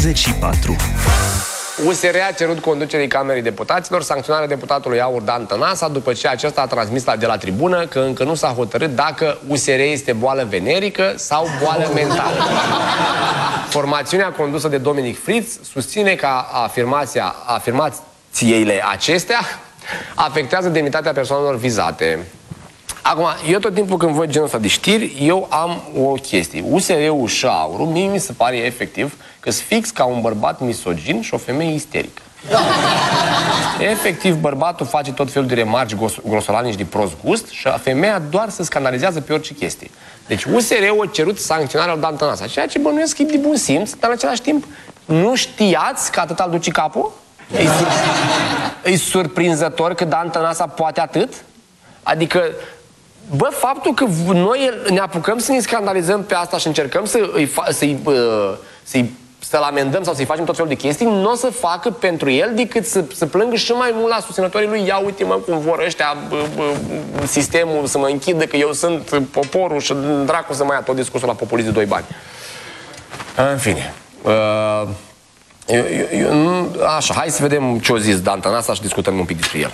24. USR a cerut conducerii Camerei Deputaților sancționarea deputatului Aur Dan Tănasa după ce acesta a transmis de la tribună că încă nu s-a hotărât dacă USR este boală venerică sau boală mentală. Formațiunea condusă de Dominic Fritz susține că afirmațiile acestea afectează demnitatea persoanelor vizate. Acum, eu tot timpul când văd genul ăsta de știri, eu am o chestie. USR-ul și Aurul, mie mi se pare efectiv că sunt fix ca un bărbat misogin și o femeie isterică. Efectiv, bărbatul face tot felul de remarci grosolanici de prost gust și femeia doar se scandalizează pe orice chestie. Deci USR-ul a cerut sancționarea lui Dan Tănasa, ceea ce bănuiesc e de bun simț, dar în același timp nu știați că atât al duce capul? E surprinzător că Dan Tănasa poate atât? Adică, bă, faptul că noi ne apucăm să ne scandalizăm pe asta și încercăm să-l amendăm sau să-i facem tot felul de chestii, nu o să facă pentru el decât să plângă și mai mult la susținătorii lui. Ia uite-mă cum vor ăștia sistemul să mă închidă, că eu sunt poporul și dracu să mai ia tot discursul la populist de 2 bani. În fine. Așa, hai să vedem ce-o zis Dan Tănasa și discutăm un pic despre el.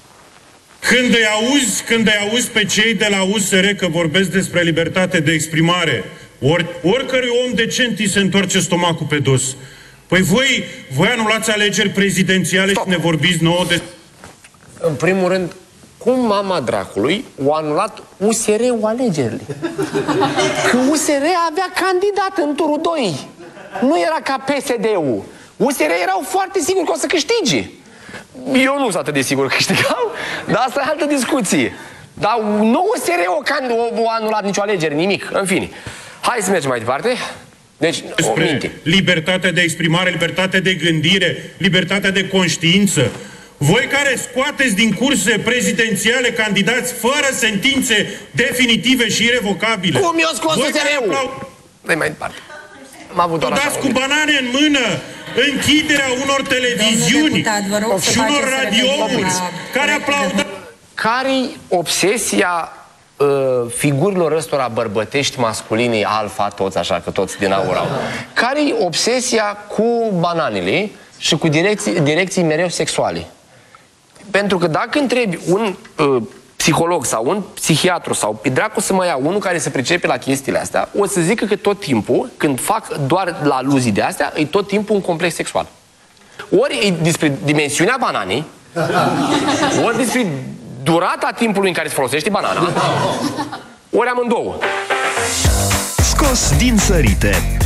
Când îi auzi pe cei de la USR că vorbesc despre libertate de exprimare, oricărui om decent îi se întoarce stomacul pe dos. Păi voi anulați alegeri prezidențiale. Stop. Și ne vorbiți nouă de... În primul rând, cum mama dracului o anulat USR-ul alegerile? Că USR avea candidat în turul 2. Nu era ca PSD-ul. USR erau foarte siguri că o să câștige. Eu nu sunt atât de sigur că câștigau, dar asta e altă discuție. Dar nu USR-ul a anulat nicio alegere, nimic. În fine. Hai să mergem mai departe. Deci, o minte. Libertatea de exprimare, libertatea de gândire, libertatea de conștiință. Voi care scoateți din curse prezidențiale candidați fără sentințe definitive și irevocabile. Cum i-o scos USR-ul? Dă-i mai departe. Dați cu banane în mână închiderea unor televiziuni și unor radiouri care aplaudă. Care-i obsesia figurilor ăstora bărbătești masculinii alfa, toți așa, că toți din aur au? Care-i obsesia cu bananele și cu direcții mereu sexuale? Pentru că dacă întrebi un psiholog sau un psihiatru sau pe dracu să mă ia unul care se pricepe la chestiile astea, o să zică că tot timpul, când fac doar la aluzii de astea, e tot timpul un complex sexual. Ori e despre dimensiunea bananei, ori despre durata timpului în care se folosește banana, ori amândouă. Scos din sărite.